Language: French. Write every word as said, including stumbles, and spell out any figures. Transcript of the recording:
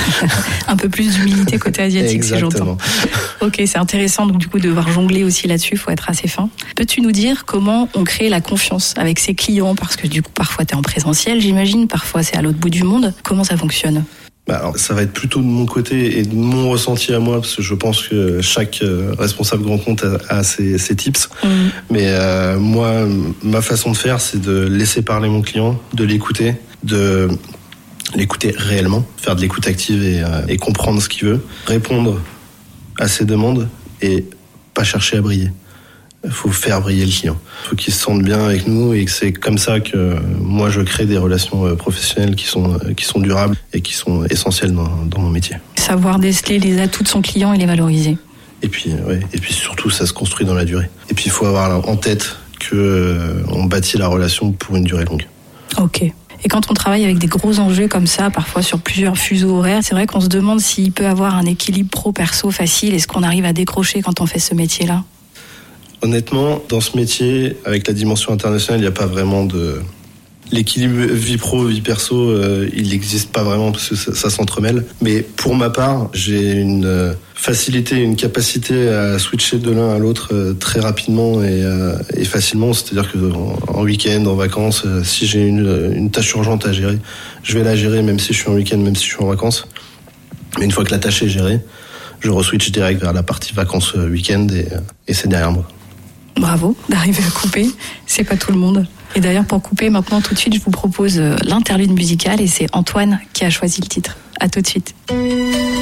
Un peu plus d'humilité côté asiatique, Exactement. si j'entends. Ok, c'est intéressant donc du coup de devoir jongler aussi là-dessus, il faut être assez fin. Peux-tu nous dire comment on crée la confiance avec ses clients? Parce que du coup, parfois tu es en présentiel, j'imagine, parfois c'est à l'autre bout du monde. Comment ça fonctionne? Bah alors, ça va être plutôt de mon côté et de mon ressenti à moi, parce que je pense que chaque euh, responsable grand compte a, a ses, ses tips. Mmh. Mais euh, moi, ma façon de faire, c'est de laisser parler mon client, de l'écouter, de l'écouter réellement, faire de l'écoute active et, euh, et comprendre ce qu'il veut, répondre à ses demandes et pas chercher à briller. Il faut faire briller le client. Il faut qu'il se sente bien avec nous et que c'est comme ça que moi je crée des relations professionnelles qui sont, qui sont durables et qui sont essentielles dans, dans mon métier. Savoir déceler les atouts de son client et les valoriser. Et puis, ouais, et puis surtout, ça se construit dans la durée. Et puis il faut avoir en tête qu'on euh, bâtit la relation pour une durée longue. Ok. Et quand on travaille avec des gros enjeux comme ça, parfois sur plusieurs fuseaux horaires, c'est vrai qu'on se demande s'il peut avoir un équilibre pro-perso facile. Est-ce qu'on arrive à décrocher quand on fait ce métier-là ? Honnêtement, dans ce métier, avec la dimension internationale, il n'y a pas vraiment de... L'équilibre vie pro, vie perso, euh, il n'existe pas vraiment parce que ça, ça s'entremêle. Mais pour ma part, j'ai une euh, facilité, une capacité à switcher de l'un à l'autre euh, très rapidement et, euh, et facilement. C'est-à-dire que en, en week-end, en vacances, euh, si j'ai une, une tâche urgente à gérer, je vais la gérer même si je suis en week-end, même si je suis en vacances. Mais une fois que la tâche est gérée, je re-switch direct vers la partie vacances euh, week-end et, et c'est derrière moi. Bravo d'arriver à couper, c'est pas tout le monde. Et d'ailleurs, pour couper maintenant tout de suite, je vous propose l'interlude musicale et c'est Antoine qui a choisi le titre. À tout de suite.